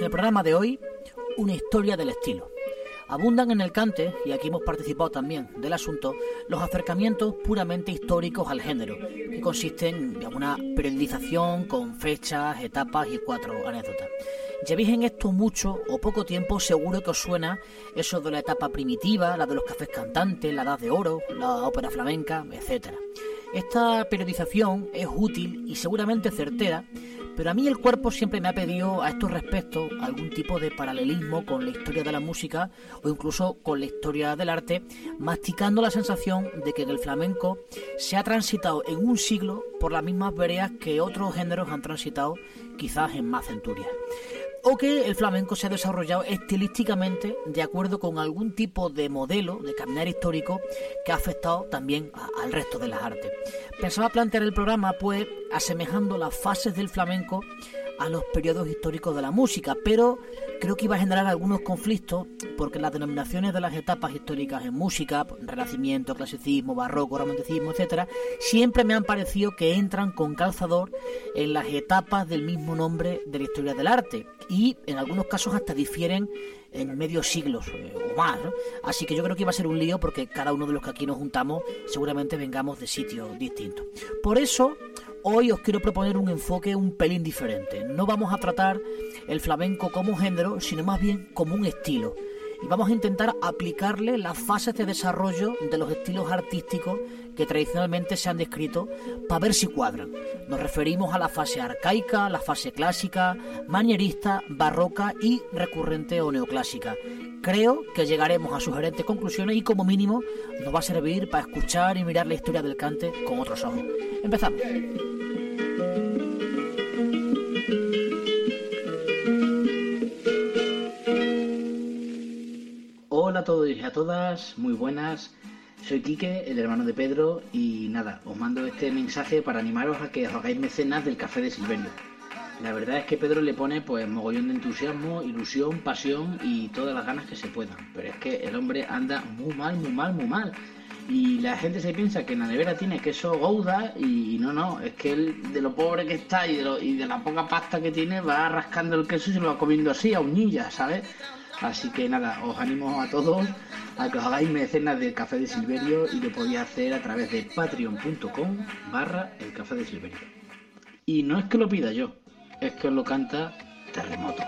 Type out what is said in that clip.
el programa de hoy, una historia del estilo. Abundan en el cante, y aquí hemos participado también del asunto, los acercamientos puramente históricos al género, que consisten en una periodización con fechas, etapas y 4 anécdotas. Llevéis en esto mucho o poco tiempo, seguro que os suena eso de la etapa primitiva, la de los cafés cantantes, la edad de oro, la ópera flamenca, etc. Esta periodización es útil y seguramente certera, pero a mí el cuerpo siempre me ha pedido a estos respectos algún tipo de paralelismo con la historia de la música o incluso con la historia del arte, masticando la sensación de que en el flamenco se ha transitado en un siglo por las mismas veredas que otros géneros han transitado quizás en más centurias. O que el flamenco se ha desarrollado estilísticamente de acuerdo con algún tipo de modelo de caminar histórico que ha afectado también al resto de las artes. Pensaba plantear el programa pues asemejando las fases del flamenco a los periodos históricos de la música, pero creo que iba a generar algunos conflictos porque las denominaciones de las etapas históricas en música, Renacimiento, Clasicismo, Barroco, Romanticismo, etcétera, siempre me han parecido que entran con calzador en las etapas del mismo nombre de la historia del arte y en algunos casos hasta difieren en medio siglos o más, ¿no? Así que yo creo que iba a ser un lío porque cada uno de los que aquí nos juntamos seguramente vengamos de sitios distintos. Por eso hoy os quiero proponer un enfoque un pelín diferente. No vamos a tratar el flamenco como un género, sino más bien como un estilo. Y vamos a intentar aplicarle las fases de desarrollo de los estilos artísticos que tradicionalmente se han descrito para ver si cuadran. Nos referimos a la fase arcaica, la fase clásica, manierista, barroca y recurrente o neoclásica. Creo que llegaremos a sugerentes conclusiones y como mínimo nos va a servir para escuchar y mirar la historia del cante con otros ojos. Empezamos. Hola a todos y a todas, muy buenas. Soy Quique, el hermano de Pedro, y nada, os mando este mensaje para animaros a que os hagáis mecenas del Café de Silverio. La verdad es que Pedro le pone pues mogollón de entusiasmo, ilusión, pasión y todas las ganas que se puedan. Pero es que el hombre anda muy mal. Y la gente se piensa que en la nevera tiene queso Gouda y no, es que él de lo pobre que está y de la poca pasta que tiene va rascando el queso y se lo va comiendo así a uñillas, ¿sabes? Así que nada, os animo a todos a que os hagáis mecenas del Café de Silverio y lo podéis hacer a través de patreon.com/el Café de Silverio. Y no es que lo pida yo, es que os lo canta Terremoto.